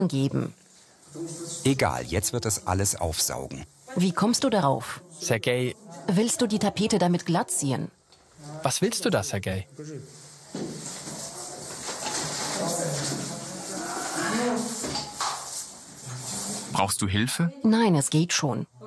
geben. Egal, jetzt wird es alles aufsaugen. Wie kommst du darauf? Sergej, Willst du die Tapete damit glatt ziehen? was willst du da, Sergej? Brauchst du Hilfe? Nein, es geht schon.